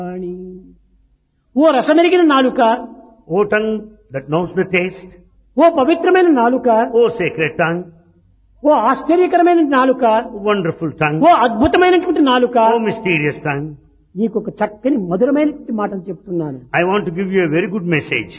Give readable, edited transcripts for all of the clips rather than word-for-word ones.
ఓ రసమెరిగిన నాలుక, O tongue that knows the taste, ఓ పవిత్రమైన నాలుక, O sacred tongue, ఓ ఆశ్చర్యకరమైన నాలుక, wonderful tongue, ఓ అద్భుతమైనటువంటి నాలుక, O mysterious tongue. నీకు ఒక చక్కని మధురమైనటువంటి మాటలు చెప్తున్నాను. I want to give you a very good message.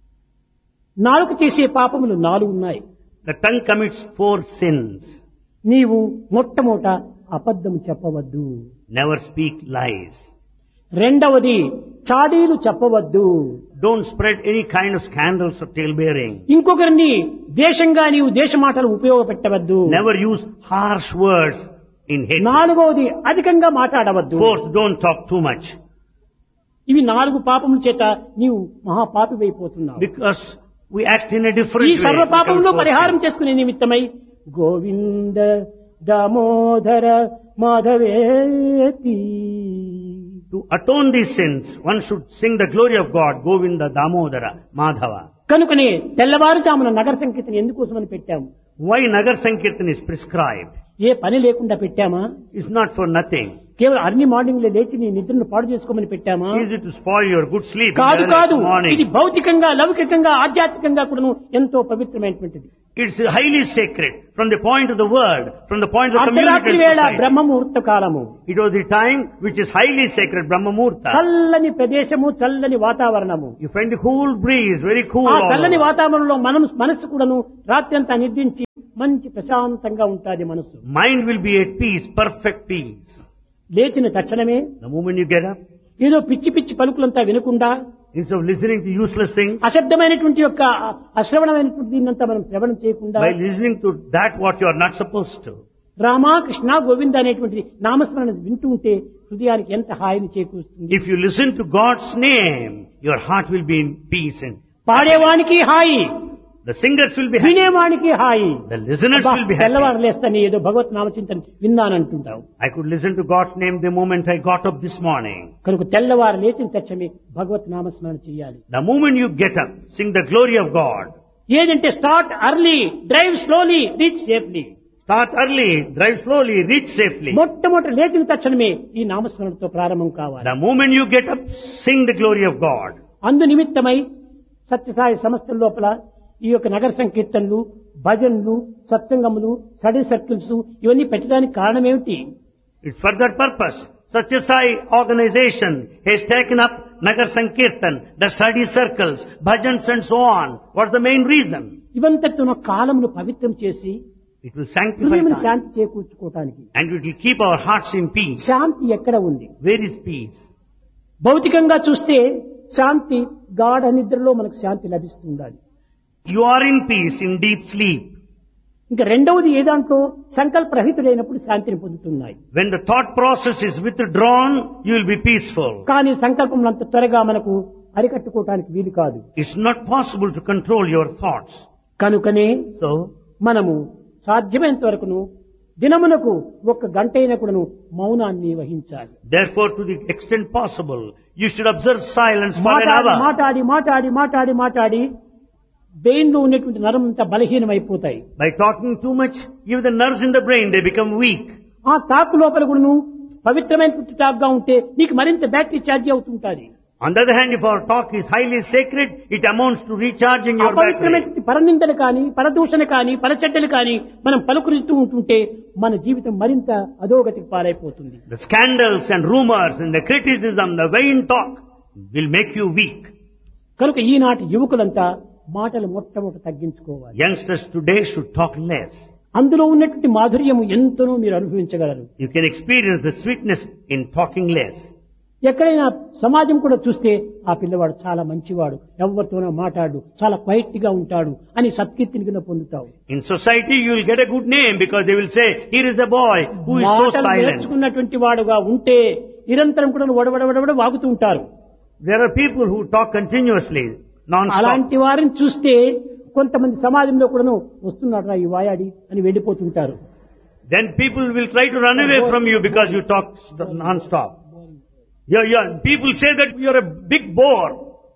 నాలుక చేసే పాపములు 4 ఉన్నాయి. The tongue commits 4 sins. నీవు మొట్టమొదట అబద్ధం చెప్పవద్దు. Never speak lies. రెండవది చాడీలు చెప్పవద్దు. Don't spread any kind of scandals or talebearing. ఇంకొకరిని దేశంగా నీవు దేశ మాటలు ఉపయోగపెట్టవద్దు. Never use harsh words in hate. నాలుగవది అధికంగా మాట్లాడవద్దు. Fourth, don't talk too much. ఇవి 4 పాపముల చేత నీవు మహాపాపివైపోతున్నావు. Because we act in a different ఈ way. సర్వ పాపములు Because పరిహారం చేసుకునే నిమిత్తమై Govinda Damodara మాధవేతి. to atone these sins, one should sing the glory of God, Govinda, Damodara, Madhava. కనుకనే తెల్లవారుజామున నగర సంకీర్తన ఎందుకోసమని పెట్టాము? Why Nagar Sankirtan is prescribed? ఏ పని లేకుండా పెట్టామా? It's not for nothing. కేవలం అర్లీ మార్నింగ్ లో లేచి నీ నిద్రను పాడు చేసుకోమని పెట్టామా? Is it to spoil your good sleep in కాదు the కాదు, early morning? ఇది భౌతికంగా లౌకికంగా ఆధ్యాత్మికంగా కూడాను ఎంతో పవిత్రమైనటువంటిది. It's highly sacred from the point of the world, from the point of the community అర్ధరాత్రి and వేళ society. బ్రహ్మ ముహూర్త కాలము. It was the time which is highly sacred, Brahma Muhurta. చల్లని ప్రదేశము, చల్లని వాతావరణము. You find the cool breeze, very cool. ఆ all చల్లని over. వాతావరణంలో మనస్సు కూడాను రాత్రి అంతా నిద్రించి మంచి ప్రశాంతంగా ఉంటుంది మనస్సు. Mind will be at peace, perfect peace. లేచిన తక్షణమే The moment you get up, ఏదో పిచ్చి పిచ్చి పలుకులంతా వినకుండా instead of listening to useless things, అశబ్దమైనటువంటి యొక్క అశ్రవణమైనటువంటి దీన్నంతా మనం శ్రవణం చేయకుండా by listening to that what you are not supposed to, Rama Krishna Govinda అనేటువంటి నామస్మరణ వింటూ ఉంటే హృదయానికి ఎంత హాయిని చేకూరుస్తుంది. if you listen to God's name, your heart will be in peace and పాడేవానికి hi, the singers will be happy, వినేవానికి hi. the listeners will be happy. తెల్లవారు లేస్తాను ఏదో భగవత్ నామచింతన విన్నానంటుంటావు. I could listen to God's name the moment I got up this morning. కనుక తెల్లవారు లేచిన తక్షణమే భగవత్ నామస్మరణ చేయాలి. The moment you get up, sing the glory of God. ఏదంటే start early, drive slowly, reach safely. Start early, drive slowly, reach safely. మొట్టమొదటి లేచిన తక్షణమే ఈ నామస్మరణతో ప్రారంభం కావాలి. The moment you get up, sing the glory of God. అందు నిమిత్తమై సత్యసాయి సంస్థల లోపల ఈ యొక్క నగర సంకీర్తనలు, భజనలు, సత్సంగములు, స్టడీ సర్కిల్స్ ఇవన్నీ పెట్టడానికి కారణం ఏమిటి? It's for that purpose. Satyasai organization has taken up Nagar Sankirtan, the study circles, bhajans and so on. What's the main reason? ఇవంతటితో కాలమును పవిత్రం చేసి It will sanctify హృదయమును time. Shanti చేకూర్చుకోవటానికి. And it will keep our hearts in peace. శాంతి ఎక్కడ ఉంది? Where is peace? భౌతికంగా చూస్తే శాంతి గాఢ నిద్రలో మనకు శాంతి లభిస్తుండాలి. You are in peace in deep sleep. ఇంకా రెండవది ఏదాంట్లో సంకల్పరహితుడైనప్పుడు శాంతిని పొందుతున్నాయి. When the thought process is withdrawn, you will be peaceful. కానీ సంకల్పం అంత త్వరగా మనకు అరికట్టుకోవటానికి వీలు కాదు. It's not possible to control your thoughts. కనుకనే So, మనము సాధ్యమైనంత వరకును దినమునకు 1 గంట అయినా కూడాను మౌనాన్ని వహించాలి. therefore, to the extent possible, you should observe silence for an మాట్లాడి hour. మాట్లాడి మాట్లాడి మాట్లాడి మాట్లాడి బ్రెయిన్ లో ఉన్నటువంటి నరమంతా బలహీనమైపోతాయి. By talking too much, even the nerves in the brain, they become weak. ఆ తాకు లోపల కూడాను పవిత్రమైనటువంటి టాక్ గా ఉంటే నీకు మరింత బ్యాటరీ ఛార్జ్ అవుతుంటుంది. On the other hand, if our talk is highly sacred, it amounts to recharging your battery. అపవిత్రమైనటువంటి పరనిందలు కానీ, పరదూషణ కానీ, పరచెడ్డలు కానీ మనం పలుకురిస్తూ ఉంటుంటే మన జీవితం మరింత అధోగతికి పాలైపోతుంది. The scandals and rumors and the criticism, the vain talk will make you weak. కనుక ఈనాటి యువకులంతా మాటలు మొట్టమొదట తగ్గించుకోవాలి. Youngsters today should talk less. అందులో ఉన్నటువంటి మాధుర్యము ఎంతనో మీరు అనుభవించగలరు. You can experience the sweetness in talking less. ఎక్కడైనా సమాజం కూడా చూస్తే ఆ పిల్లవాడు చాలా మంచివాడు, ఎవరితోనో మాట్లాడు, చాలా క్వైట్ గా ఉంటాడు అని సత్కీర్తిని కింద పొందుతావు. In society, you will get a good name because they will say, here is a boy who is so మాటలు silent. నేర్చుకున్నటువంటి వాడుగా ఉంటే నిరంతరం కూడా వడవడవడవడ వాగుతూ ఉంటారు. There are people who talk continuously, non-stop. అలాంటి వారిని చూస్తే కొంతమంది సమాజంలో కూడాను వస్తున్నాడు రా ఈ వాయాడి అని వెళ్ళిపోతుంటారు. Then people will try to run away from you because you talk non-stop. Yeah. People say that you are a big bore.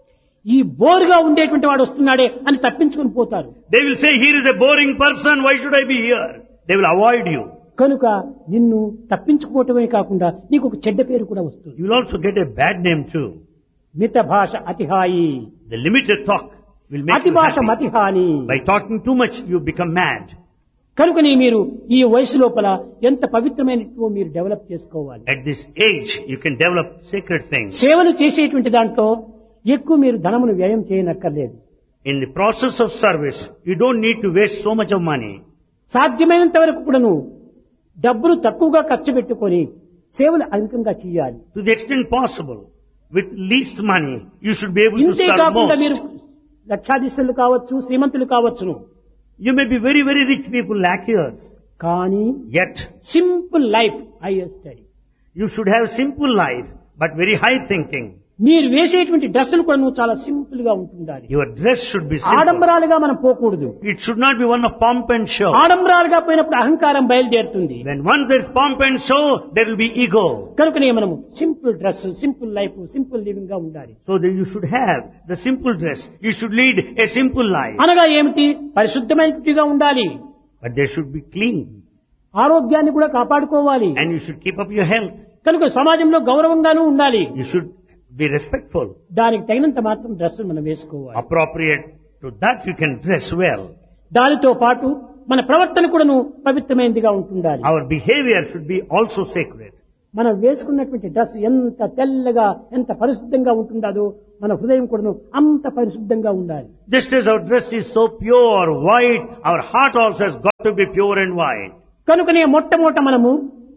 ఈ బోరుగా ఉండేటువంటి వాడు వస్తున్నాడే అని తప్పించుకుని పోతారు. They will say, here is a boring person, why should I be here? They will avoid you. కనుక నిన్ను తప్పించుకోవటమే కాకుండా నీకు ఒక చెడ్డ పేరు కూడా వస్తుంది. You will also get a bad name too. మిత భాష అతిహాయి, The limited talk will make అతి you భాష happy. మతిహాని. By talking too much, you become mad. కనుకనే మీరు ఈ వయసు లోపల ఎంత పవిత్రమైనదో మీరు డెవలప్ చేసుకోవాలి. At this age, you can develop sacred things. సేవలు చేసేటువంటి దాంట్లో ఎక్కువ మీరు ధనమును వ్యయం చేయనక్కర్లేదు. In the process of service, you don't need to waste so much of money. సాధ్యమైనంత వరకు కూడాను డబ్బులు తక్కువగా ఖర్చు పెట్టుకొని సేవలు అధికంగా చేయాలి. To the extent possible, with least money, you should be able to ఇంతే serve కాకుండా మీరు most. లక్షాధీశులు కావచ్చు, శ్రీమంతులు కావచ్చును, You may be very, very rich people, lakh years. కానీ Yet, simple life hire study. you should have simple life, but very high thinking. మీరు వేసేటువంటి డ్రెస్సులు కూడా నువ్వు చాలా సింపుల్ గా ఉంటుండాలి. Your dress should be simple. ఆడంబరాలుగా మనం పోకూడదు. It should not be one of pomp and show. ఆడంబరాలుగా పోయినప్పుడు అహంకారం బయలుదేరుతుంది. When once there is pomp and show, there will be ego. కనుకనే మనము simple dress, simple life, simple living గా ఉండాలి. So that you should have the simple dress. You should lead a simple life. అనగా ఏమిటి? పరిశుద్ధమైనట్టుగా ఉండాలి. But they should be clean. ఆరోగ్యాన్ని కూడా కాపాడుకోవాలి. And you should keep up your health. కనుక సమాజంలో గౌరవంగానూ ఉండాలి. You should be respectful. దానికి తగినంత మాత్రం డ్రెస్ మనం వేసుకోవాలి. Appropriate to that you can dress well. దానితో పాటు మన ప్రవర్తన కూడాను పవిత్రమైనదిగా ఉంటుండాలి. Our behavior should be also sacred. మనం వేసుకున్నటువంటి డ్రెస్ ఎంత తెల్లగా, ఎంత పరిశుద్ధంగా ఉంటుందో మన హృదయం కూడాను అంత పరిశుద్ధంగా ఉండాలి. Just as our dress is so pure, white, our heart also has got to be pure and white. కనుకనే మొట్టమొదట మనము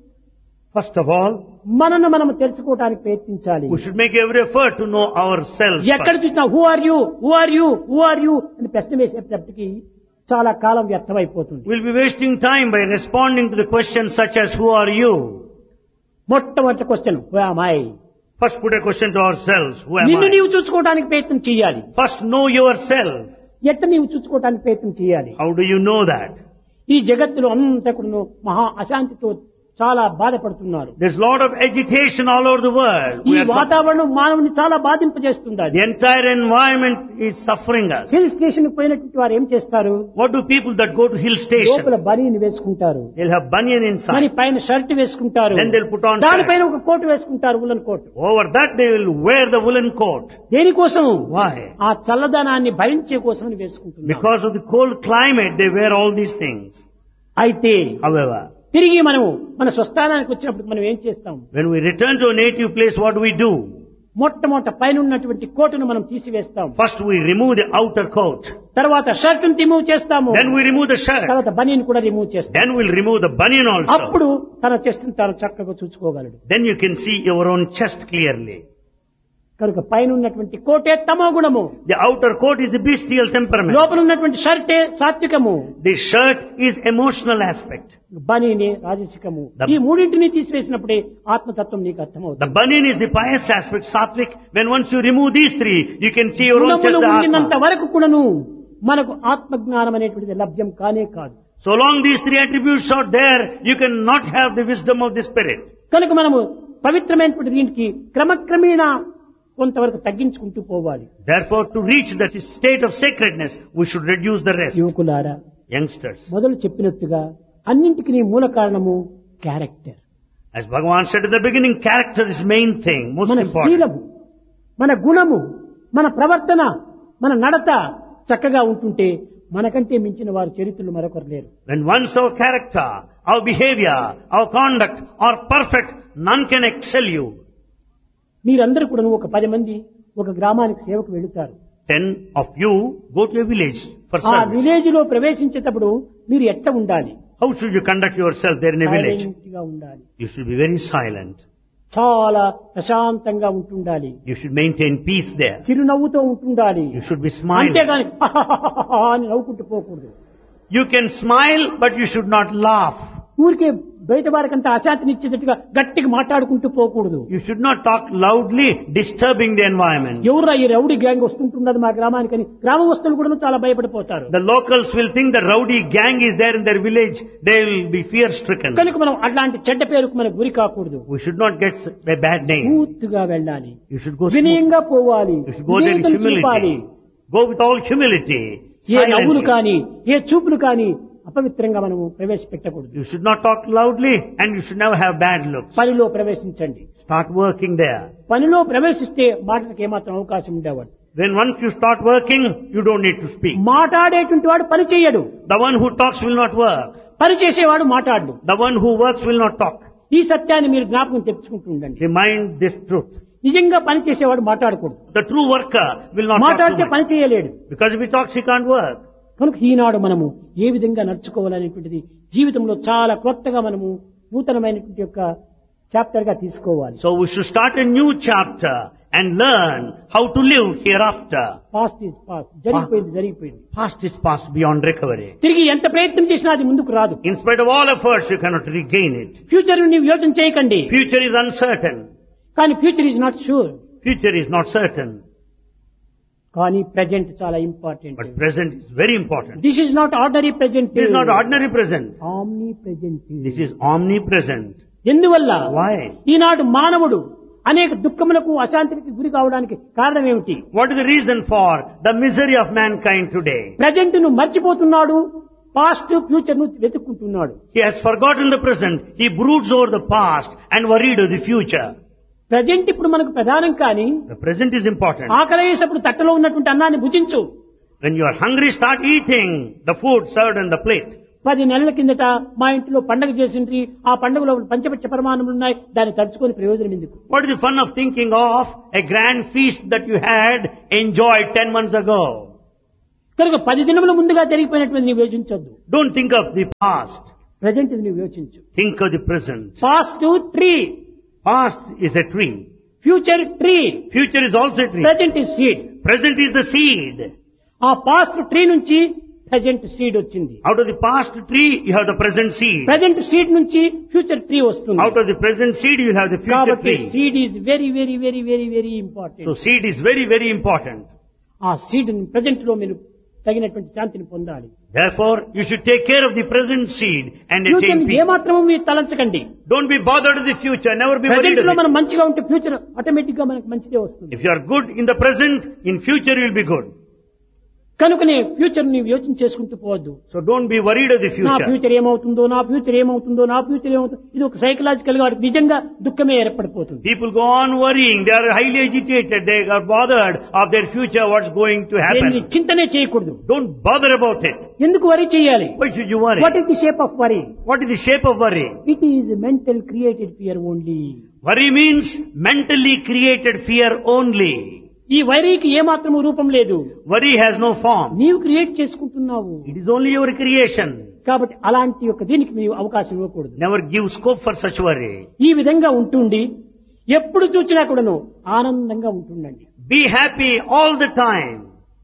First of all, మనను మనం తెలుసుకోవడానికి ప్రయత్నించాలి. we should make every effort to know ourselves ఎక్కడ first. చూసినా who are you, who are you, who are you అని ప్రశ్న వేసేటప్పటికి చాలా కాలం వ్యర్థమైపోతుంది. We'll be wasting time by responding to the questions such as who are you? మొట్టమొదటి question who am I. First put a question to ourselves, who am నిన్ను I? నీవు చూసుకోవడానికి ప్రయత్నం చేయాలి. First know yourself. ఎట్లా నీవు చూసుకోవడానికి ప్రయత్నం చేయాలి? How do you know that? ఈ జగత్తులో అంతా కూడా మహా అశాంతితో చాలా బాధపడుతున్నారు. There's a lot of agitation all over the world. ఈ We are వాతావరణం మానవుని చాలా బాధింపజేస్తుంది. The entire environment is suffering us. Hill station పోయినటువంటి వారు ఏం చేస్తారు? What do people that go to hill లోపల station? బనీని వేసుకుంటారు, They'll have banyan మరి inside. పైన షర్ట్ వేసుకుంటారు, Then they'll put on దానిపైన ఒక కోటు వేసుకుంటారు, woollen coat. Over that they will wear the woolen coat. దేనికోసం? Why? ఆ చల్లదనాన్ని భరించే కోసమని వేసుకుంటున్నారు. Because of the cold climate they wear all these things. అయితే However, తిరిగి మనము మన స్వస్థానానికి వచ్చినప్పుడు మనం ఏం చేస్తాం? when we return to a native place, what do we do? మొట్టమొదట పైన ఉన్నటువంటి కోటును మనం తీసివేస్తాం. First we remove the outer coat. తర్వాత షర్ట్ ను రిమూవ్ చేస్తాము. Then we remove the shirt. తర్వాత బనీన్ కూడా రిమూవ్ చేస్తాం. Then we'll remove the banyan also. అప్పుడు తన చెస్ట్ తాను చక్కగా చూసుకోగలడు. Then you can see your own chest clearly. కనుక పైన ఉన్నటువంటి కోటే తమో గుణము, The outer coat is the bestial temperament. లోపల ఉన్నటువంటి షర్టే సాత్వికము, The shirt is emotional aspect. బనీనే రాజసికము. ఈ మూడింటిని తీసివేసినప్పుడే ఆత్మతత్వం నీకు అర్థమవుతుంది. The banyan is the pious aspect, sattvic. When once you remove these three, you can see your own chest, గుణములు the ఉండినంత atma. వరకు కూడాను మనకు ఆత్మజ్ఞానం అనేటువంటిది లభ్యం కానే కాదు. So long these three attributes are there, you cannot have the wisdom of the spirit. కనుక మనము పవిత్రమైనటువంటి దీనికి క్రమక్రమేణా కొంతవరకు తగ్గించుకుంటూ పోవాలి. Therefore, to reach that state of sacredness, we should reduce the rest. యువకులారా, Youngsters, మొదలు చెప్పినట్టుగా అన్నింటికి మూల కారణము character. as Bhagavan said at the beginning, character is main thing, most మన important. శీలము, మన గుణము, మన ప్రవర్తన, మన నడత చక్కగా ఉంటుంటే మనకంటే మించిన వారి చరిత్రలు మరొకరు లేరు. When once our character, our behavior, our conduct are perfect, none can excel you. మీరందరూ కూడా ఒక 10 మంది ఒక గ్రామానికి సేవకు వెళుతారు. 10 of you go to a village for ఆ service. విలేజ్ లో ప్రవేశించేటప్పుడు మీరు ఎట్లా ఉండాలి? How should you conduct yourself there in a village? Silent గా ఉండాలి. You should be very silent. చాలా ప్రశాంతంగా ఉంటుండాలి. You should maintain peace there. చిరునవ్వుతో ఉంటుండాలి. You should be smiling. అంతేగాని అని నవ్వుకుంటూ పోకూడదు. You can smile, but you should not laugh. ఊరికే బయట వారికంతా అశాంతినిచ్చేటట్టుగా గట్టిగా మాట్లాడుకుంటూ పోకూడదు. You should not talk loudly, disturbing the environment. ఎవరా ఈ రౌడీ గ్యాంగ్ వస్తుంటున్నది మా గ్రామానికని గ్రామస్తులు కూడా చాలా భయపడిపోతారు. The locals will think the rowdy gang is there in their village. They will be fear-stricken. కనుక మనం అట్లాంటి చెడ్డ పేరుకు మనం గురి కాకూడదు. We should not get a bad name. పూర్తిగా వెళ్ళాలి. You should go smooth. వినయంగా పోవాలి. You should go there in విధేయతను చూపాలి. humility. Go with all humility. ఏ నవ్వులు Silently. కానీ, ఏ చూపులు కానీ అపవిత్రంగా మనము ప్రవేశపెట్టకూడదు. You should not talk loudly and you should never have bad looks. పనిలో ప్రవేశించండి. Start working there. పనిలో ప్రవేశిస్తే మాటలకు ఏమాత్రం అవకాశం ఉండేవాడు. Then once you start working, you don't need to speak. మాట్లాడేటువంటి వాడు పని చేయడు. The one who talks will not work. పని చేసేవాడు మాట్లాడు. The one who works will not talk. ఈ సత్యాన్ని మీరు జ్ఞాపకం తెచ్చుకుంటూ ఉండండి. Remind this truth. నిజంగా పని చేసేవాడు మాట్లాడకూడదు. The true worker will not talk మాట్లాడితే too పని much. చేయలేడు. Because if he talks, he can't work. కనుక ఈనాడు మనము ఏ విధంగా నడుచుకోవాలనేటువంటిది జీవితంలో చాలా క్రొత్తగా మనము నూతనమైనటువంటి యొక్క చాప్టర్ గా తీసుకోవాలి. So we should start a new chapter and learn how to live hereafter. Past is past. జరిగిపోయింది. Past is past beyond recovery. తిరిగి ఎంత ప్రయత్నం చేసినా అది ముందుకు రాదు. In spite of all efforts, you cannot regain it. Future నీవు యోచన చేయకండి. Future is uncertain. కానీ future is not sure. Future is not certain. కానీ ప్రెజెంట్ చాలా important. But present is very important. This is not ordinary present. This is not ordinary present. Omni present. This is omnipresent. ఎందువల్ల Why? ఈనాడు మానవుడు అనేక దుఃఖములకు అశాంతికి గురి కావడానికి కారణం ఏమిటి? What is the reason for the misery of mankind today? Present ను మర్చిపోతున్నాడు. Past future ను వెతుక్కుంటున్నాడు. He has forgotten the present. He broods over the past and worried of the future. Present ఇప్పుడు మనకు ప్రధానం. కానీ The present is important. ఆకలేసినప్పుడు తట్టలో ఉన్నటువంటి అన్నాన్ని భుజించు. When you are hungry, start eating the food served on the plate. 10 నెలల కిందట మా ఇంట్లో పండగ చేసిండ్రి. ఆ పండుగలో పంచపక్ష పరమాణములు ఉన్నాయి. దాన్ని తలుచుకొని ప్రయోజనం ఎందుకు? What is the fun of thinking of a grand feast that you had enjoyed 10 months ago? కనుక 10 దినముల ముందుగా జరిగిపోయినటువంటి నీవు యోచించొద్దు. Don't think of the past. Present ఇది నీవు యోచించు. Think of the present. Past tree. Past is a tree. Future tree. Future is also a tree. Present is seed. Present is the seed. ఆ past tree నుంచి present seed వచ్చింది. Out of the past tree, you have the present seed. Present seed నుంచి future tree వస్తుంది. Out of the present seed, you have the future కాబట్టి tree. Seed is very very very very very important. So seed is very, very important. ఆ seed present లో మీరు తగినటువంటి శాంతిని పొందాలి. Therefore, you should take care of the present seed and future attain peace. ఏమాత్రము మీరు తలంచకండి. Don't be bothered with the future. Never be worried present లో of మనం it. మంచిగా ఉంటే ఫ్యూచర్ ఆటోమేటిక్ గా మనకు మంచిదే వస్తుంది. If you are good in the present, in future you will be good. కనుకనే ఫ్యూచర్ నీవు యోచన చేసుకుంటూ పోవద్దు. So don't be worried of the నా future. ఫ్యూచర్ ఏమవుతుందో, నా ఫ్యూచర్ ఏమవుతుందో, నా ఫ్యూచర్ ఏమవుతుందో, ఇది ఒక సైకలాజికల్ గా వాడికి నిజంగా దుఃఖమే ఏర్పడిపోతుంది. People go on worrying. They are highly agitated. They are bothered of their future, what's going to దీన్ని happen. చింతనే చేయకూడదు. Don't bother about it. ఎందుకు వరీ చేయాలి? Why should you worry? What is the shape of worry? What is the shape of worry? It is mental created fear only. Worry means mentally created fear only. ఈ వరీకి ఏమాత్రము రూపం లేదు. Worry has no form. నీవు create చేసుకుంటున్నావు. It is only your creation. కాబట్టి అలాంటి యొక్క దీనికి నీవు అవకాశం ఇవ్వకూడదు. Never give scope for such worry. ఈ విధంగా ఉంటుండి ఎప్పుడు చూసినా కూడాను ఆనందంగా ఉంటుండండి. Be happy all the time.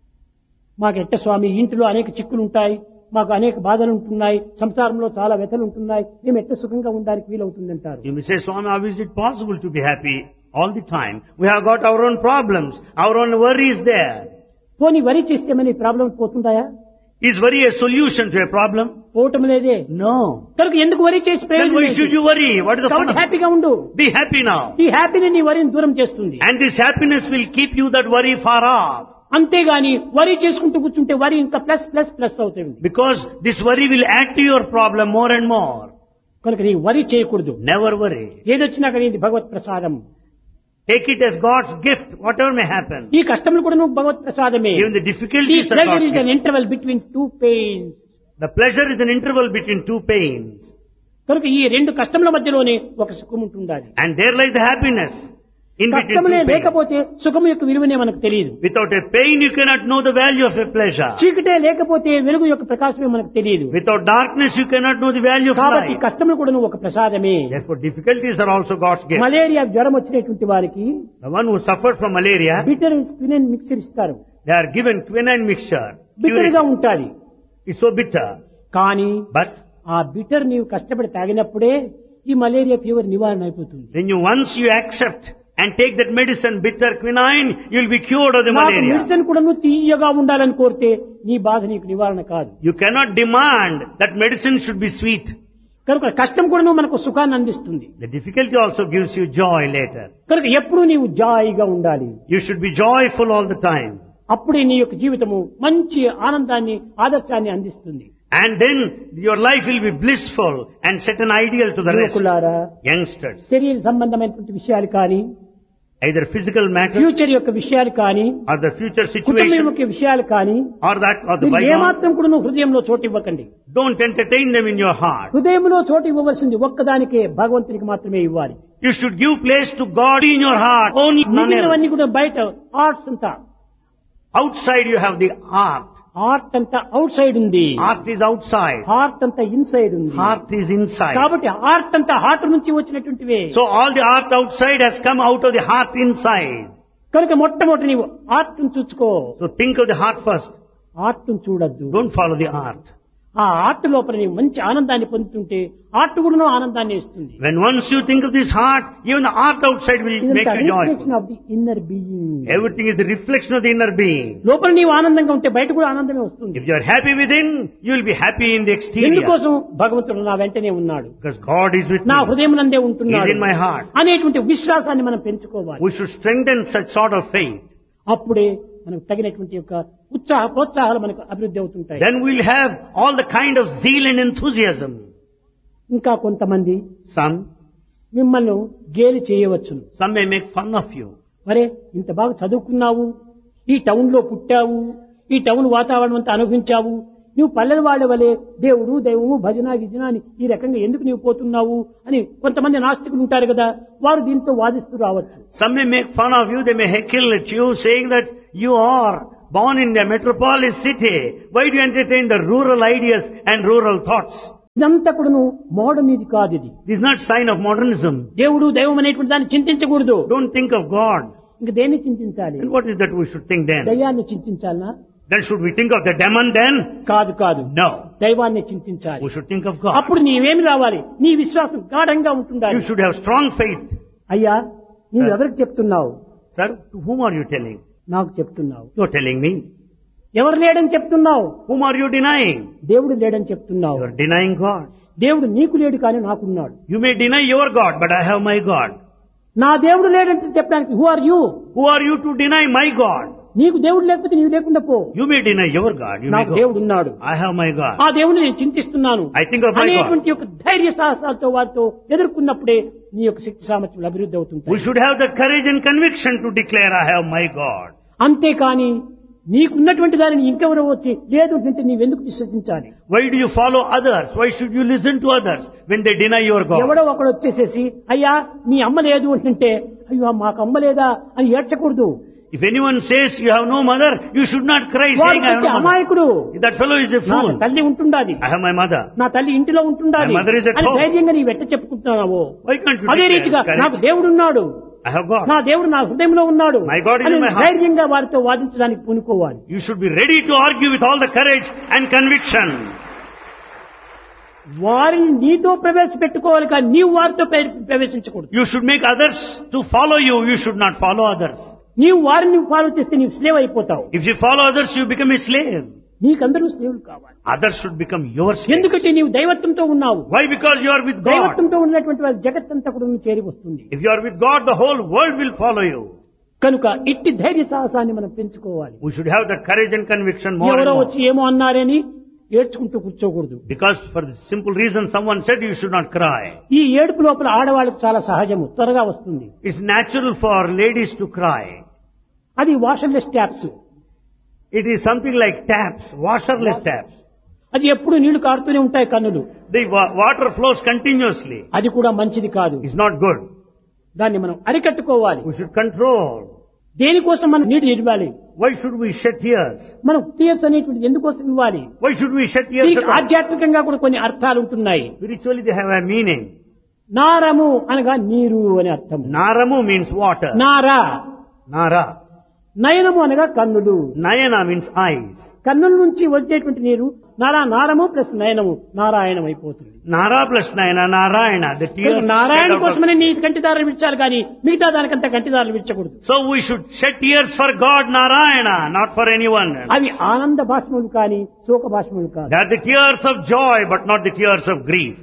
మాకు ఎట్ట స్వామి ఇంటిలో అనేక చిక్కులు ఉంటాయి, మాకు అనేక బాధలు ఉంటున్నాయి, సంసారంలో చాలా వ్యథలు ఉంటున్నాయి, మేము ఎట్ట సుఖంగా ఉండడానికి వీలవుతుందంటారు. You may say, Swami, how is it possible to be happy all the time? We have got our own problems, our own worries there. పోనీ వరి చేస్తే మన problem పోతుంటాయా? Is worry a solution to a problem? పోవటం లేదే. No. కనుక ఎందుకు వరి చేసి Then why should you worry? What is the fun of it? హ్యాపీగా ఉండు. Be happy now. ఈ హ్యాపీనెస్ నీ వరిని దూరం చేస్తుంది. And this happiness will keep you that worry far off. అంతేగాని వరి చేసుకుంటూ కూర్చుంటే వరి ఇంకా ప్లస్ ప్లస్ ప్లస్ అవుతుంది. Because this worry will add to your problem more and more. కనుక నీ వరి చేయకూడదు. Never worry. ఏదొచ్చినా కానీ ఇది భగవత్ ప్రసాదం. Take it as God's gift, whatever may happen. ఈ కష్టములు కూడా నువ్వు భగవత్ ప్రసాదమే. Even the difficulties are pleasure God's is an gift. Interval between two pains. The pleasure is an interval between two pains. కనుక ఈ రెండు కష్టముల మధ్యలోనే ఒక సుఖం ఉంటుండాలి. And there lies the happiness. In between కష్టములే two pains. లేకపోతే సుఖము యొక్క విలువనే మనకు తెలియదు. Without a pain, you cannot know the value of a pleasure. చీకటే లేకపోతే వెలుగు యొక్క ప్రకాశమే మనకు తెలియదు. Without darkness, you cannot know the value of కాబట్టి light. కష్టములు కూడా ఒక ప్రసాదమే. Therefore, difficulties are also God's gift. Malaria జ్వరం వచ్చినటువంటి వారికి The one who suffered from malaria, bitter quinine mixture ఇస్తారు. they are given quinine mixture. Bitter గా ఉంటాది. It's so bitter. కానీ But ఆ బిటర్ నీవు కష్టపడి తాగినప్పుడే ఈ మలేరియా ఫీవర్ నివారణ అయిపోతుంది. once you accept and take that medicine, bitter quinine, you will be cured of the నాకు malaria. మెడిసిన్ కూడా నువ్వు తీయగా ఉండాలని కోరితే నీ బాధ నీకు నివారణ కాదు. You cannot demand that medicine should be sweet. కనుక కష్టం కూడా నువ్వు మనకు సుఖాన్ని అందిస్తుంది. The difficulty also gives you joy later. కనుక ఎప్పుడు నీవు జాయిగా ఉండాలి. You should be joyful all the time. అప్పుడే నీ యొక్క జీవితము మంచి ఆనందాన్ని, ఆదర్శాన్ని అందిస్తుంది. And then your life will be blissful and set an ideal to the rest. యువకులారా, Youngsters, శరీర సంబంధమైనటువంటి విషయాలు కానీ, either physical matter ఫ్యూచర్ యొక్క విషయాలు కానీ, or the future కుటుంబం situation యొక్క విషయాలు కానీ or that or the మీరు bygone, ఏమాత్రం కూడా హృదయంలో చోటు ఇవ్వకండి. don't entertain them in your heart. హృదయంలో చోటు ఇవ్వవలసింది ఒక్కదానికే, భగవంతునికి మాత్రమే ఇవ్వాలి. You should give place to God in your heart, only none else. మిగిలినవన్నీ కూడా బయట ఆర్ట్స్ అంతా, Outside you have the art. Art అంతా అవుట్ సైడ్ ఉంది, Art is outside. హార్ట్ అంతా ఇన్సైడ్ ఉంది. Heart is inside. కాబట్టి ఆర్ట్ అంతా హార్ట్ నుంచి వచ్చినటువంటివే. So all the art outside has come out of the heart inside. కనుక మొట్టమొదటి నీవు ఆర్ట్ చూసుకో, So think of the heart first. Art చూడద్దు. Don't follow the art. ఆ ఆర్ట్ లోపల నీవు మంచి ఆనందాన్ని పొందుతుంటే ఆర్ట్ కూడా ఆనందాన్ని ఇస్తుంది. When once you think of this heart, even the art outside will make ఇదంతా you reflection joyful. Of the inner being. Everything is the reflection of the inner being. లోపల నీవు ఆనందంగా ఉంటే బయట కూడా ఆనందమే వస్తుంది. If you are happy within, you will be happy in the exterior. ఎందుకోసం? భగవంతుడు నా వెంటనే ఉన్నాడు, Because God is with నా me. హృదయం నందే He is ఉంటున్నాడు in my heart. అనేటువంటి విశ్వాసాన్ని మనం పెంచుకోవాలి. We should strengthen such sort of faith. అప్పుడే మనకు తగినటువంటి యొక్క ఉత్సాహ ప్రోత్సాహాలు మనకు అభివృద్ధి అవుతుంటాయి. Then we'll have all the kind of zeal and enthusiasm. ఇంకా కొంతమంది Some మిమ్మల్ని గేలి చేయవచ్చును. may make fun of you. మరే ఇంత బాగా చదువుకున్నావు, ఈ టౌన్ లో పుట్టావు, ఈ టౌన్ వాతావరణం అంతా అనుభవించావు, నువ్వు పల్లెల వాళ్ళ వలె దేవుడు దైవము భజన గిజన అని ఈ రకంగా ఎందుకు నీవు పోతున్నావు అని కొంతమంది నాస్తికులు ఉంటారు కదా, వారు దీంతో వాదిస్తూ రావచ్చు. Some may make fun of you, they may heckle at you, saying that you are born in the metropolis city. Why do you entertain the rural ideas and rural thoughts? ఇదంతా కూడా మోడర్న్ ఇది కాదు. ఇది This is not sign of modernism. దేవుడు దైవం అనేటువంటి దాన్ని చింతించకూడదు. Don't think of God. ఇంక దేన్ని చింతించాలి? And what is that we should think then? దయ్యాన్ని చింతించాలనా? Then should we think of the demon then? కాదు కాదు, No. దైవాన్ని చింతించాలి. We should think of God. అప్పుడు నీవేమి రావాలి? నీ విశ్వాసం గాఢంగా ఉంటుండాలి. You should have strong faith. అయ్యా, నీవు Sir. ఎవరికి చెప్తున్నావు? Sir, to whom are you telling? నాకు చెప్తున్నావు. You are telling me. ఎవరు లేడని చెప్తున్నావు? Whom are you denying? దేవుడు లేడని చెప్తున్నావు. You are denying God. దేవుడు నీకు లేడు కానీ నాకున్నాడు. You may deny your God, but I have my God. నా దేవుడు లేడంటే చెప్పడానికి who are you? Who are you to deny my God? నీకు దేవుడు లేకపోతే నీవు లేకుండా పో. You may deny your God. You may నాకు go. దేవుడు ఉన్నాడు, I have my God. ఆ దేవుడిని నేను చింతిస్తున్నాను I think of my God. అనేటువంటి యొక్క ధైర్య సాహసాలతో వారితో ఎదుర్కొన్నప్పుడే నీ యొక్క శక్తి సామర్థ్యాలు అభివృద్ధి We అవుతుంటాయి. should have the courage and conviction to declare I have my God. అంతేకాని నీకున్నటువంటి దానిని ఇంకెవరో వచ్చి లేదు అంటే నీవెందుకు విశ్వసించాలి? Why do you follow others? Why should you listen to others when they deny your God? ఎవడో ఒకడు వచ్చేసేసి అయ్యా మీ అమ్మ లేదు అంటే అయ్యో మాకు అమ్మ లేదా అని ఏడ్చకూడదు. If anyone says you have no mother, you should not cry వాడు saying I have వచ్చి no mother. అమాయకుడు. That fellow is a నా fool. తల్లి ఉంటుండాలి, I have my mother. నా తల్లి ఇంటిలో ఉంటుండాలి My mother is at అని home. ధైర్యంగా నీవు ఎట్ట చెప్పుకుంటున్నావో, Why can't you అదే declare రీతిగా courage? నాకు దేవుడున్నాడు, I have God. నా దేవుడు నా హృదయంలో ఉన్నాడు My God is అని in my heart. ధైర్యంగా వారితో వాదించడానికి పూనుకోవాలి. You should be ready to argue with all the courage and conviction. వారిని నీతో ప్రవేశపెట్టుకోవాలి కానీ నీవు వారితో ప్రవేశించకూడదు. You should make others to follow you. You should not follow others. నీవు వారిని ఫాలో చేస్తే నీవు స్లేవ్ అయిపోతావు. If you follow others, you become a slave. నీకందరూ స్లేవులు కావాలి. Others should become your slave. ఎందుకంటే నీవు దైవత్వంతో ఉన్నావు. Why? Because you are with God. దైవత్వంతో ఉన్నటువంటి వారి జగత్తంతా కూడా నువ్వు చేరి వస్తుంది. If you are with God, the whole world will follow you. కనుక ఇట్టి ధైర్య సాహసాన్ని మనం పెంచుకోవాలి. We should have that courage and conviction more and ఎవరో more. వచ్చి ఏమో అన్నారని ఏడ్చుకుంటూ కూర్చోకూడదు. Because for the simple reason someone said you should not cry. ఈ ఏడుపు లోపల ఆడవాళ్ళకు చాలా సహజము, త్వరగా వస్తుంది. It's natural for ladies to cry. అది వాషర్లెస్ taps. It is something like taps, washerless taps. అది ఎప్పుడు నీళ్లు కారుతూనే ఉంటాయి కన్నులు. The water flows continuously. అది కూడా మంచిది కాదు. It's not good. దాన్ని మనం అరికట్టుకోవాలి. We should control. దేనికోసం మనం నీరు ఇవ్వాలి? Why should we shed tears? మనం టీయర్స్ అనేటువంటి ఎందుకోసం ఇవ్వాలి? Why should we shed tears దీనికి at all? ఆధ్యాత్మికంగా కూడా కొన్ని అర్థాలు ఉంటున్నాయి. Spiritually they have a meaning. నారము అనగా నీరు అని అర్థం. Naramu means water. Nara. Nara. నయనము అనగా కన్నులు. Nayana means eyes. కన్నుల నుంచి వచ్చేటువంటి నీరు నారము ప్లస్ నయనము నారాయణం అయిపోతుంది. Nara plus Nayana, Narayana. The tears. Narayana shed out of- కోసమని నీ కంటిదారులు విడిచాలి కానీ మిగతా దానికంతా కంటిదారులు విడిచకూడదు. So we should shed tears for God, Narayana, not for anyone else. అవి ఆనంద భాష్మములు కానీ శోక భాష్మములు కాదు. They are the tears of joy, but not the tears of grief.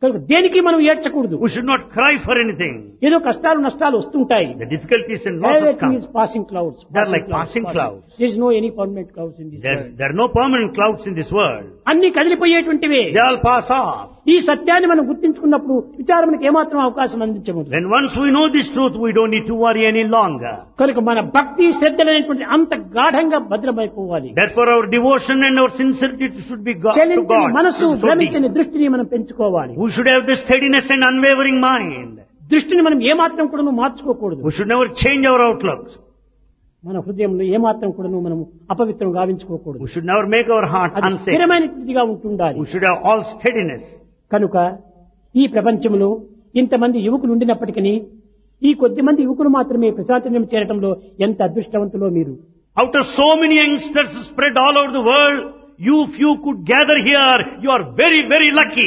కనుక దేనికి మనం ఏడ్చకూడదు. We should not cry for anything. ఏదో కష్టాలు నష్టాలు వస్తుంటాయి. The difficulties and losses Everything come. is passing clouds. They are like passing clouds. There is no any permanent clouds in this world. There are no permanent clouds in this world. అన్ని కదిలిపోయేటువంటివే. They all pass off. ఈ సత్యాన్ని మనం గుర్తించుకున్నప్పుడు విచారణకు ఏమాత్రం అవకాశం అందించము. When once we know this truth, we don't need to worry any longer. కనుక మన భక్తి శ్రద్ధలనేటువంటి అంత గాఢంగా భద్రమైపోవాలి. Therefore our devotion and our sincerity should be God to చలించని God. మనసు, So deep. భ్రమించని దృష్టిని మనం పెంచుకోవాలి. We should have the steadiness and unwavering mind. దృష్టిని మనం ఏమాత్రం కూడా మార్చుకోకూడదు. We should never change our outlook. మన హృదయంలో ఏమాత్రం కూడా మనం అపవిత్రం గావించుకోకూడదు. We should never make our heart అది unsafe. స్థిరమైనటువంటిదిగా ఉంటుండాలి. We should have all steadiness. కనుక ఈ ప్రపంచంలో ఇంతమంది యువకులు ఉండినప్పటికీ ఈ కొద్ది మంది యువకులు మాత్రమే ప్రశాంతం చేరటంలో ఎంత అదృష్టవంతులో మీరు. Out of so many youngsters spread all over the world, you few could gather here. You are very, very lucky.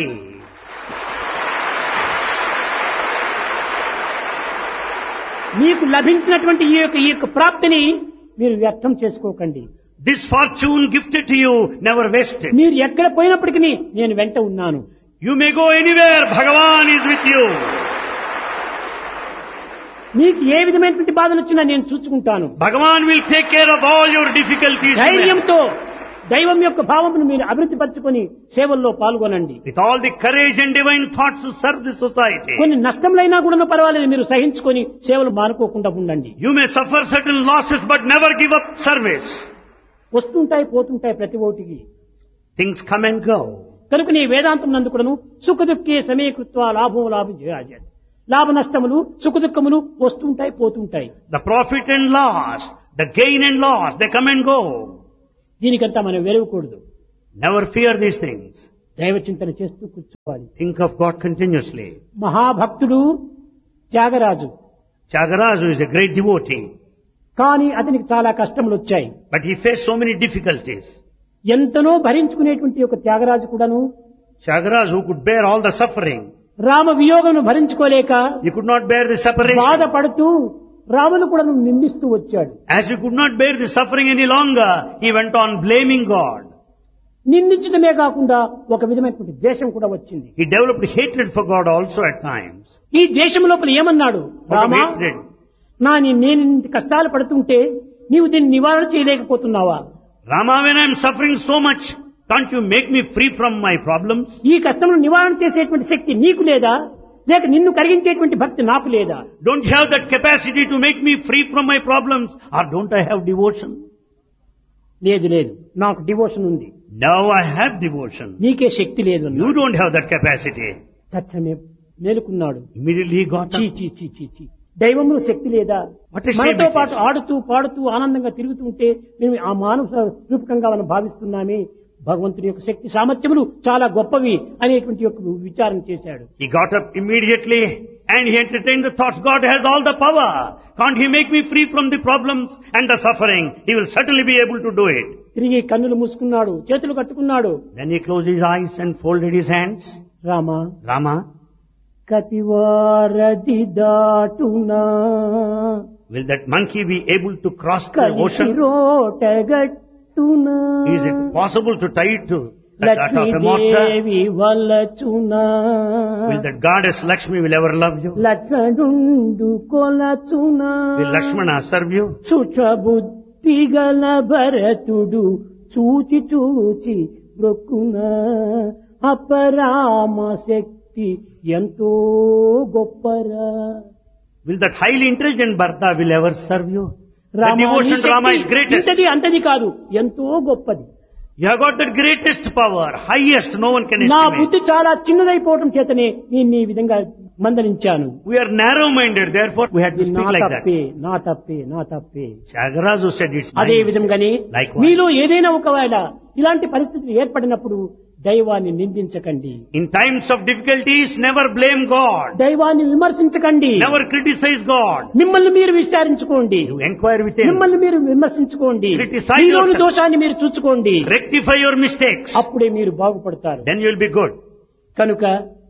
మీకు లభించినటువంటి ఈ యొక్క ప్రాప్తిని మీరు వ్యర్థం చేసుకోకండి. This fortune gifted to you, never waste it. మీరు ఎక్కడ పోయినప్పటికీ నేను వెంట ఉన్నాను. You may go anywhere, Bhagavan is with you. మీకు ఏ విధమైనటువంటి బాధలు వచ్చినా నేను చూసుకుంటాను. Bhagavan will take care of all your difficulties. ధైర్యంతో దైవం యొక్క భావమును మీరు అభివృద్ధి పరచుకొని సేవల్లో పాల్గొనండి. With all the courage and divine thoughts to serve the society. కొన్ని నష్టములైనా కూడా పర్వాలేదు, మీరు సహించుకొని సేవలు మానుకోకుండా ఉండండి. You may suffer certain losses but never give up service. వస్తుంటాయి పోతుంటాయి ప్రతి ఓటికి. Things come and go. కనుక నీ వేదాంతం నందు కూడాను సుఖ దుఃఖే సమీకృత్వ లాభం జయాజ. లాభ నష్టములు సుఖ దుఃఖములు వస్తుంటాయి పోతుంటాయి. The profit and loss, the gain and loss, they come and go. దీనికంతా మనం వెరవకూడదు. Never fear these things. దైవ చింతన చేస్తూ కూర్చోవాలి. Think of God continuously. మహాభక్తుడు Tyagaraju. Tyagaraja is a great devotee. కానీ అతనికి చాలా కష్టములు వచ్చాయి. But he faced so many difficulties. ఎంతనో భరించుకునేటువంటి ఒక త్యాగరాజు కూడాను Tyagaraja, who could bear all the suffering, Rama వియోగమును భరించుకోలేక he could not bear the separation. బాధపడుతూ రామును కూడా నిందిస్తూ వచ్చాడు. As he could not bear the suffering any longer, he went on blaming God. నిందించడమే కాకుండా ఒక విధమైనటువంటి ద్వేషం కూడా వచ్చింది. He developed hatred for God also at times. ఈ దేశం లోపల ఏమన్నాడు? Out of Rama, hatred. నేను ఇంత కష్టాలు పడుతుంటే నీవు దీన్ని నివారణ చేయలేకపోతున్నావా? Rama, when I am suffering so much, can't you make me free from my problems? ఈ కష్టమును నివారణ చేసేటువంటి శక్తి నీకు లేదా, లేక నిన్ను కరిగించేటువంటి భక్తి నాకు లేదా? Don't you have that capacity to make me free from my problems? Or don't I have devotion? లేదు లేదు, నాకు డివోషన్ ఉంది. Now I have devotion. నీకే శక్తి లేదు అన్నాడు. You don't have that capacity. తక్షణమే మేలుకున్నాడు. Immediately he got చీ up. చీ చీ చీ చీ, దైవమును శక్తి లేదా? What a shame మనతో it పాటు is. ఆడుతూ పాడుతూ ఆనందంగా తిరుగుతుంటే మేము ఆ మానవ రూపకంగా మనం భావిస్తున్నామే, భగవంతుని యొక్క శక్తి సామర్థ్యములు చాలా గొప్పవి అనేటువంటి యొక్క విచారం చేశాడు. He got up immediately and he entertained the thoughts, God has all the power. Can't he make me free from the problems and the suffering? He will certainly be able to do it. తిరిగి కన్నులు మూసుకున్నాడు, చేతులు కట్టుకున్నాడు. Then he closed his eyes and folded his hands. Rama, Rama, కతివారది దాటునా will that monkey be able to cross the ocean? రోటగట్టునా Is it possible to tie it to the gut of a mortar? Lakshmidevi వలచునా Will that goddess Lakshmi will ever love you? లక్షణుండు కొలచునా Will Lakshmana serve you? సుఖబుద్ధి గల భరతుడు చూచి చూచి బ్రొక్కునా అపరామ శక్తి ఎంతో గొప్పరా. Will that highly intelligent Bharata will ever serve you? The Rama, devotion నీ to Rama is Shakti greatest. ఇంతది అంతది కాదు, ఎంతో గొప్పది. You have got the greatest power, highest, no one can నా estimate. బుద్ధి చాలా చిన్నదైపోవటం చేతనే నేను ఈ విధంగా మందలించాను. We are narrow-minded, therefore we had to ఇది speak నా like that. తప్పే, నా తప్పే, నా తప్పే. Tyagaraja said it's అదే mine. విధంగానే Likewise. మీలో ఏదైనా ఒకవేళ ఇలాంటి పరిస్థితులు ఏర్పడినప్పుడు దైవాన్ని నిందించకండి, In times of difficulties, never blame God. దైవాన్ని విమర్శించకండి, Never criticize God. మిమ్మల్ని మీరు విచారించుకోండి, You inquire within. మిమ్మల్ని మీరు విమర్శించుకోండి, Criticize మీలోని yourself. దోషాన్ని మీరు చూసుకోండి. Rectify your mistakes. అప్పుడే మీరు బాగుపడతారు. Then you will be good. కనుక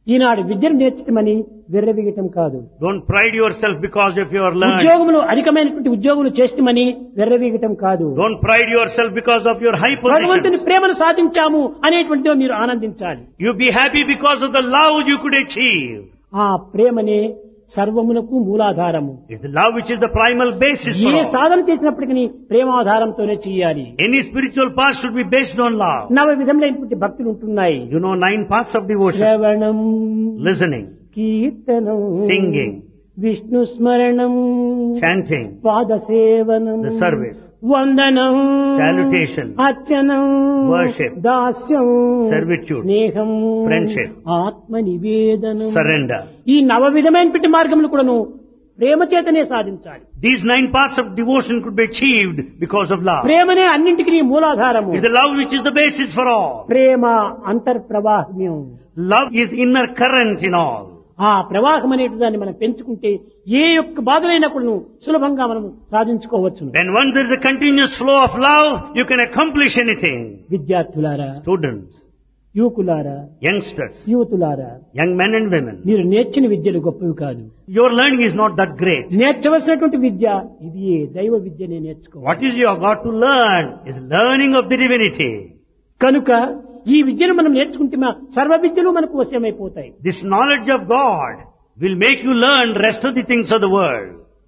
ఈనాడు విద్యను నేర్చుతామని విర్రవీగటం కాదు. Don't pride yourself because of your learning. ఉద్యోగములు అధికమైనటువంటి ఉద్యోగులు చేస్తామని విర్రవీగటం కాదు. Don't pride yourself because of your high భగవంతుని position. ప్రేమను సాధించాము అనేటువంటిదో మీరు ఆనందించాలి. You be happy because of the love you could achieve. ఆ ప్రేమనే సర్వమునకు మూలాధారము. It's the love which is the primal basis for A all. సాధన చేసినప్పటికీ ప్రేమాధారంతోనే చేయాలి. Any spiritual path should be based on love. 9 విధములైనటువంటి భక్తులు ఉంటున్నాయి. You know 9 paths of devotion. శ్రవణం, Listening, కీర్తనం, singing, Vishnu స్మరణం, chanting, పాదసేవనం, the service, వందనం, salutation, అర్చనం, worship, దాస్యం, servitude, స్నేహం, friendship, ఆత్మ నివేదనం. surrender. ఈ 9 విధమైనటువంటి మార్గములు కూడాను ప్రేమ చేతనే సాధించాలి. These 9 paths of devotion could be achieved because of love. ప్రేమనే అన్నింటికీ మూలాధారము. It's the love which is the basis for all. Prema అంతర్ప్రవాహ్యం. Love is inner current in all. ఆ ప్రవాహం అనేటి దాన్ని మనం పెంచుకుంటే ఏ యొక్క బాధలైనా కూడా సులభంగా మనం సాధించుకోవచ్చు. When once there is a continuous flow of love, you can accomplish anything. విద్యార్థులారా, Students, యువకులారా, youngsters, యువతులారా, young men and women, మీరు నేర్చిన విద్యలు గొప్పవి కాదు. your learning is not that great. నేర్చవలసినటువంటి విద్య ఇది దైవ విద్యనే నేర్చుకోవాలి. What is you have got to learn is learning of the divinity. కనుక ఈ విద్యను మనం నేర్చుకుంటే సర్వ విద్యలు మనకు వశమైపోతాయి. This knowledge of God will make you learn rest of the things of the world.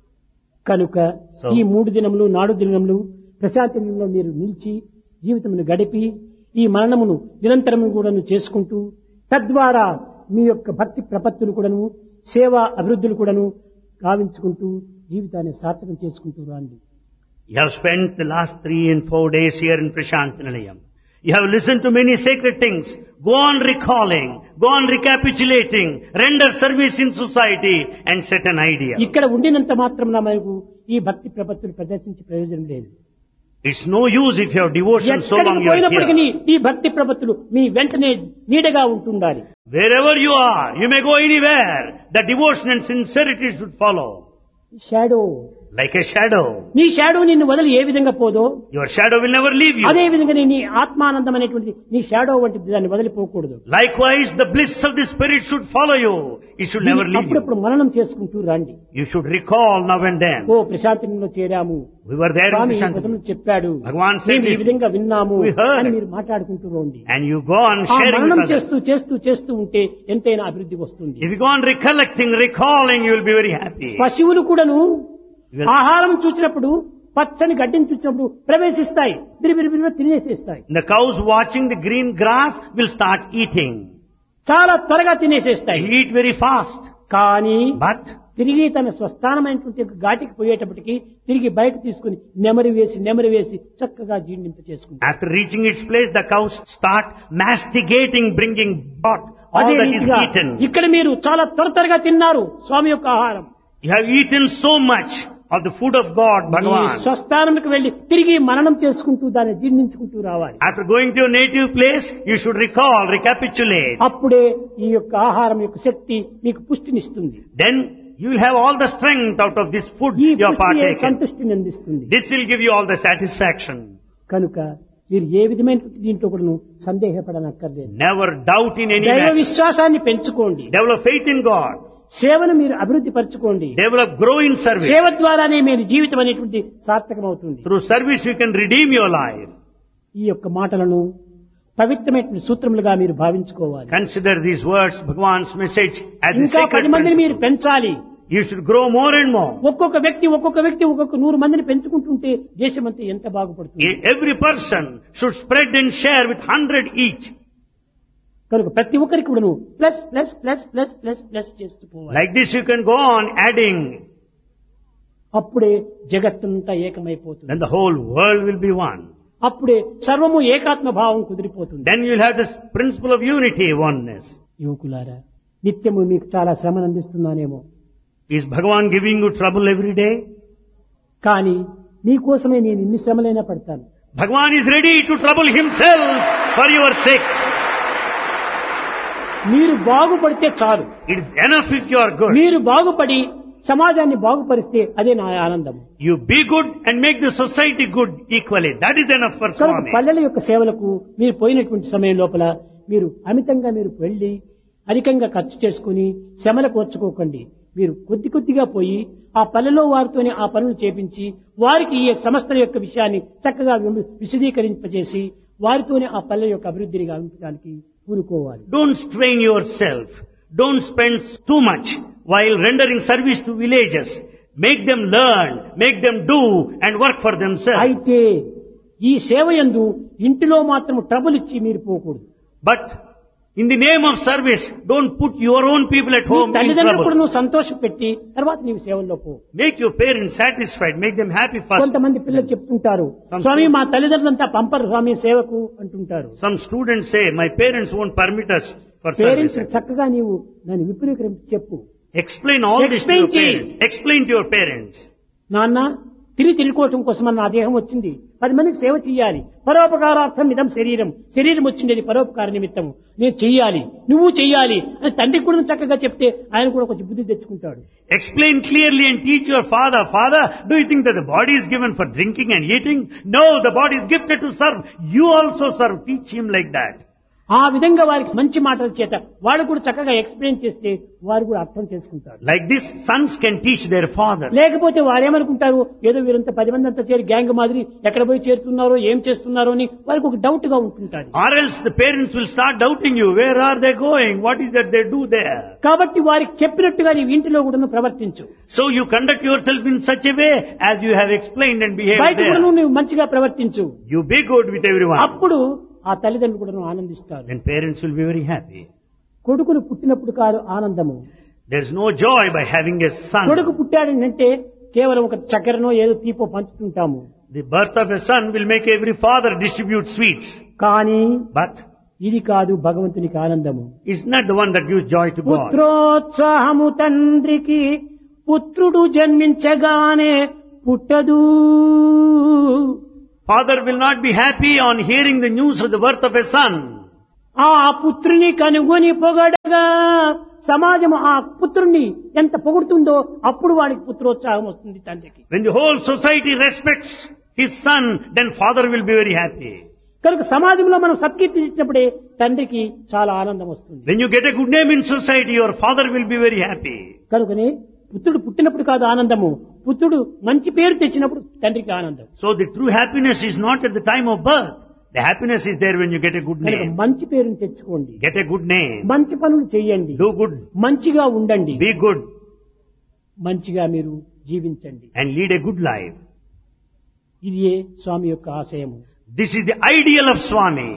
కనుక ఈ 3 దినములు 4 దినములు ప్రశాంతంలో మీరు నిలిచి జీవితమును గడిపి ఈ మరణమును నిరంతరము కూడాను చేసుకుంటూ తద్వారా మీ యొక్క భక్తి ప్రపత్తులు కూడాను సేవా అభివృద్ధులు కూడాను గావించుకుంటూ జీవితాన్ని సార్థకం చేసుకుంటూ రండి. You have spent the last 3 and 4 days here in Prashantinalayam. You have listened to many sacred things. Go on recalling, go on recapitulating, render service in society and set an idea. ఇక్కడ ఉండినంత మాత్రం మనకు ఈ భక్తి ప్రపత్తులు ప్రదర్శించే ప్రయోజనం లేదు. It's no use if you have devotion so long ఎక్కడికి you are పోయినప్పటికీ here. ఈ భక్తి ప్రపత్తులు మీ వెంటనే నీడగా ఉంటుండాలి. Wherever you are, you may go anywhere. The devotion and sincerity should follow. Shadow, Like a shadow. నీ షాడో నిన్ను వదిలి ఏ విధంగా పోదో Your shadow will never leave అదే you. విధంగా నీ ఆత్మానందం అనేటువంటి నీ షాడో వంటి దాన్ని వదిలిపోకూడదు. Likewise, the bliss of the Spirit should follow you. It should never leave you. అప్పుడప్పుడు మననం చేసుకుంటూ రండి. You should recall now and then. Oh ప్రశాంతంలో చేరాము, We were there in స్వామి ఈ Prashantinalayam. పదములు చెప్పాడు, భగవాన్ said మేము ఈ this. విధంగా విన్నాము We heard. అని మీరు మాట్లాడుకుంటూ రండి. And you go on ఆ sharing మననం with others. చేస్తూ చేస్తూ చేస్తూ ఉంటే ఎంతైనా అభివృద్ధి వస్తుంది. If you go on recollecting, recalling, you will be very happy. పశువులు కూడాను You will- ఆహారం చూసినప్పుడు పచ్చని గడ్డిని చూసినప్పుడు ప్రవేశిస్తాయి, బిరిబిరిబిరిగా తినేసేస్తాయి. The cows watching the green grass will start eating. చాలా త్వరగా They తినేసేస్తాయి. eat very fast. కానీ But తిరిగి తన స్వస్థానమైనటువంటి ఘాటికి పోయేటప్పటికి తిరిగి బయట తీసుకుని నెమరి వేసి చక్కగా జీర్ణింప చేసుకుంటాయి. after reaching its place, the cows start mastigating, bringing back all అదే that is రీతిగా eaten. ఇక్కడ మీరు చాలా త్వరగా తిన్నారు స్వామి యొక్క ఆహారం. You have eaten so much of the food of God, ఈ Bhagavan. స్వస్థానంకి వెళ్లి తిరిగి మననం చేసుకుంటూ దాన్ని జీర్ణించుకుంటూ రావాలి. After going to your native place, you should recall, recapitulate. అప్పుడే ఈ యొక్క ఆహారం యొక్క శక్తి మీకు పుష్టినిస్తుంది. Then you will have all the strength out of this food ఈ you have పుష్టి partaken. సంతుష్టిని అందిస్తుంది. This will give you all the satisfaction. కనుక మీరు ఏ విధమైన దీంట్లో కూడా సందేహపడనక్కర్లేదు. Never doubt in any దైవ matter. విశ్వాసాన్ని పెంచుకోండి. Develop faith in God. సేవను మీరు అభివృద్ధి పరచుకోండి. Develop, grow in service. సేవ ద్వారానే మీరు జీవితం అనేటువంటి సార్థకమవుతుంది. Through service you can redeem your life. ఈ యొక్క మాటలను పవిత్రమైన సూత్రములుగా మీరు భావించుకోవాలి. Consider these words, Bhagavan's message, as the ఇంకా sacred 10 మందిని మీరు principle. పెంచాలి. You should grow more and more. ఒక్కొక్క వ్యక్తి ఒక్కొక్క 100 మందిని పెంచుకుంటుంటే దేశమంతా ఎంత బాగుపడుతుంది. Every person should spread and share with 100 each. కనుక ప్రతి ఒక్కరికి కూడా plus plus plus plus plus plus చేస్తూ పోవాలి. Like this you can go on adding. అప్పుడే జగత్తంతా ఏకమైపోతుంది. Then the whole world will be one. అప్పుడే సర్వము ఏకాత్మ భావం కుదిరిపోతుంది. Then you'll have this principle of unity, oneness. యువకులారా, నిత్యము మీకు చాలా శ్రమను అందిస్తున్నానేమో, Is Bhagavan giving you trouble every day? కానీ మీకోసమే నేను ఇన్ని శ్రమలైనా పడతాను. Bhagavan is ready to trouble himself for your sake. మీరు బాగుపడితే చాలు. It is enough if you are good. మీరు బాగుపడి సమాజాన్ని బాగుపరిస్తే అదే నా ఆనందం. You be good and make the society good equally. That is enough for కనుక Swami. పల్లెల యొక్క సేవలకు మీరు పోయినటువంటి సమయం లోపల మీరు అమితంగా మీరు వెళ్ళి అధికంగా ఖర్చు చేసుకుని శ్రమలు కోర్చుకోకండి. మీరు కొద్ది కొద్దిగా పోయి ఆ పల్లెలో వారితోనే ఆ పనులు చేపించి వారికి ఈ సంస్థల యొక్క విషయాన్ని చక్కగా విశదీకరింపజేసి వారితోనే ఆ పల్లె యొక్క అభివృద్ధిని గావించడానికి పూనుకోవాలి. Don't strain yourself. Don't spend too much while rendering service to villages. Make them learn, make them do and work for themselves. అయితే ఈ సేవ యందు ఇంటిలో మాత్రం ట్రబుల్ ఇచ్చి మీరు పోకూడదు. But in the name of service, don't put your own people at home in తల్లిదండ్రులు కూడా trouble. నువ్వు సంతోషపెట్టి తర్వాత నీవు సేవల్లో పో. Make your parents satisfied, make them happy first. కొంతమంది పిల్లలు చెప్తుంటారు, స్వామి మా తల్లిదండ్రులంతా పంపరు స్వామి సేవకు అంటుంటారు. Some students say, my parents won't permit us for parents service. చక్కగా నీవు దాన్ని విపులీకరించి చెప్పు. Explain all this to Explain your parents. Explain to your parents. నాన్న తిరుగుకోవటం కోసం నా దేహం వచ్చింది, 10 మందికి సేవ చెయ్యాలి, పరోపకారార్థం ఇదం శరీరం వచ్చిండేది పరోపకార నిమిత్తము, నేను చెయ్యాలి, నువ్వు చెయ్యాలి అని తండ్రికి కూడా చక్కగా చెప్తే ఆయన కూడా కొంచెం బుద్ధి తెచ్చుకుంటాడు. Explain clearly and teach your father. Father, do you think that the body is given for drinking and eating? No, the body is gifted to serve. You also serve. Teach him like that. ఆ విధంగా వారికి మంచి మాటల చేత వాడు కూడా చక్కగా explain చేస్తే వారు కూడా అర్థం చేసుకుంటారు. Like this, sons can teach their father. లేకపోతే వారేమనుకుంటారు, ఏదో వీరంతా 10 మంది అంతా చేరి గ్యాంగ్ మాదిరి ఎక్కడ పోయి చేరుతున్నారో ఏం చేస్తున్నారో అని వారికి ఒక డౌట్ గా ఉంటుంటారు. Or else the parents will start doubting you. Where are they going? What is that they do there? కాబట్టి వారికి చెప్పినట్టుగా నీ ఇంటిలో కూడా ప్రవర్తించు. So you conduct yourself in such a way as you have explained and behaved బయట కూడా there. నువ్వు మంచిగా ప్రవర్తించు. You be good with everyone. అప్పుడు ఆ తల్లిదండ్రులు కూడా ఆనందిస్తారు. Then parents will be very happy. కొడుకులు పుట్టినప్పుడు కాదు ఆనందము. There is no joy by having a son. కొడుకు పుట్టాడంటే కేవలం ఒక చక్కెరనో ఏదో తీపో పంచుతుంటాము. The birth of a son will make every father distribute sweets. కానీ But ఇది కాదు భగవంతునికి ఆనందము. it's not the one that gives joy to God. పుత్రోత్సాహము తండ్రికి పుత్రుడు జన్మించగానే పుట్టదు. Father will not be happy on hearing the news of the birth of a son. ఆ పుత్రుని కనుగొని పొగడగా సమాజము ఆ పుత్రుణ్ణి ఎంత పొగుడుతుందో అప్పుడు వాడికి పుత్రోత్సాహం వస్తుంది తండ్రికి. When the whole society respects his son, then father will be very happy. కనుక సమాజంలో మనం సత్కీర్తి ఇచ్చినప్పుడే తండ్రికి చాలా ఆనందం వస్తుంది. When you get a good name in society, your father will be very happy. కనుకనే పుత్రుడు పుట్టినప్పుడు కాదు ఆనందము, పుత్రుడు మంచి పేరు తెచ్చినప్పుడు తండ్రికి ఆనందం. So the true happiness is not at the time of birth. The happiness is there when you get a good కనుక name. మంచి పేరుని తెచ్చుకోండి, Get a good name. మంచి పనులు చేయండి, Do good. మంచిగా ఉండండి, Be good. మంచిగా మీరు జీవించండి. And lead a good life. ఇదే స్వామి యొక్క ఆశయము. This is the ideal of Swami.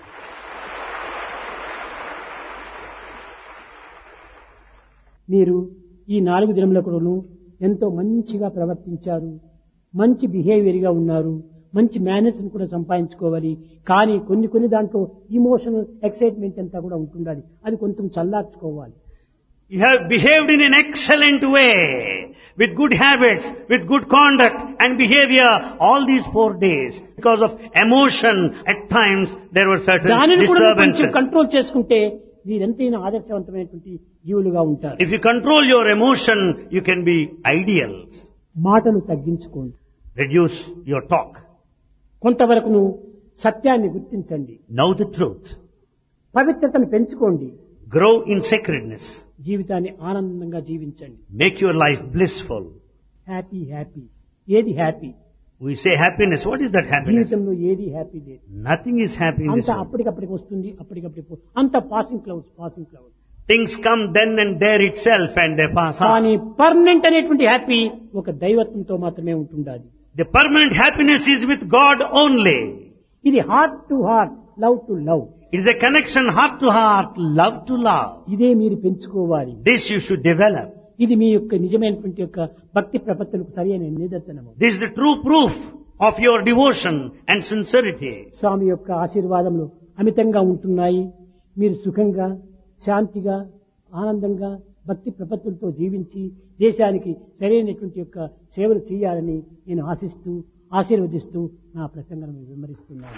మీరు ఈ 4 దినములకును ఎంతో మంచిగా ప్రవర్తించారు, మంచి బిహేవియర్గా ఉన్నారు, మంచి మేనర్స్ కూడా సంపాదించుకోవాలి. కానీ కొన్ని దాంట్లో ఇమోషనల్ ఎక్సైట్మెంట్ అంతా కూడా ఉంటుండాలి, అది కొంచెం చల్లార్చుకోవాలి. You have behaved in an excellent way, with good habits, with good conduct and behavior all these 4 days. Because of emotion, at times there were certain దానిని కూడా కొంచెం disturbances. కంట్రోల్ చేసుకుంటే మీరెంతైనా ఆదర్శవంతమైనటువంటి జీవులుగా ఉంటారు. If you control your emotion, you can be ideals. మాటలు తగ్గించుకోండి, Reduce your talk. కొంతవరకు సత్యాన్ని గుర్తించండి, Know the truth. పవిత్రతను పెంచుకోండి, Grow in sacredness. జీవితాన్ని ఆనందంగా జీవించండి. Make your life blissful. Happy ఏది happy? We say happiness. What is that happiness? జీవితంలో ఏది హ్యాపీ లేదు. Nothing is happy in this అంతా world. అప్పటికప్పటికి వస్తుంది, అప్పటికప్పుడు అంత passing clouds. Things come then and there itself and they pass on. కానీ permanent అనేటువంటి హ్యాపీ ఒక దైవత్వంతో మాత్రమే ఉంటుండాలి. The permanent happiness is with God only. ఇది heart to heart, love to love. It is a connection heart to heart, love to love. ఇదే మీరు పెంచుకోవాలి. This you should develop. ఇది మీ యొక్క నిజమైనటువంటి యొక్క భక్తి ప్రపత్తులకు సరైన నిదర్శనము. This is the true proof of your devotion and sincerity. స్వామి యొక్క ఆశీర్వాదములు అమితంగా ఉంటున్నాయి. మీరు సుఖంగా, శాంతిగా, ఆనందంగా భక్తి ప్రపత్తులతో జీవించి దేశానికి సరైనటువంటి యొక్క సేవలు చేయాలని నేను ఆశీర్వదిస్తూ నా ప్రసంగం వివరిస్తున్నాను.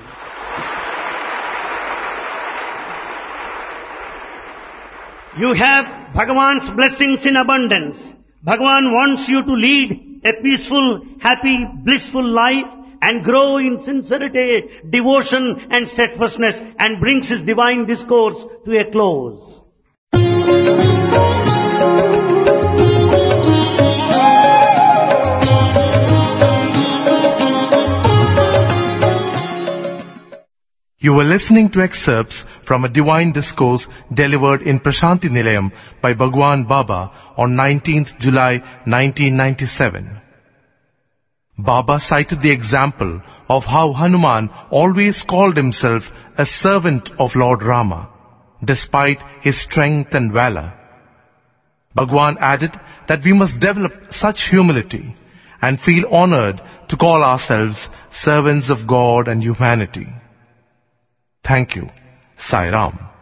You have Bhagavan's blessings in abundance. Bhagavan wants you to lead a peaceful, happy, blissful life and grow in sincerity, devotion and steadfastness and brings his divine discourse to a close. You were listening to excerpts from a divine discourse delivered in Prashanti Nilayam by Bhagwan Baba on 19th July 1997. Baba cited the example of how Hanuman always called himself a servant of Lord Rama, despite his strength and valor. Bhagwan added that we must develop such humility and feel honored to call ourselves servants of God and humanity. Thank you. Sai Ram.